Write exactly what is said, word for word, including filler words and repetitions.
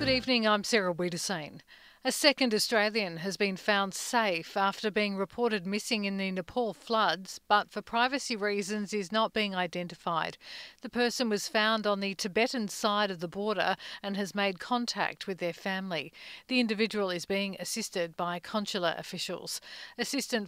Good evening, I'm Sarah Wiedersane. A second Australian has been found safe after being reported missing in the Nepal floods, but for privacy reasons is not being identified. The person was found on the Tibetan side of the border and has made contact with their family. The individual is being assisted by consular officials. Assistant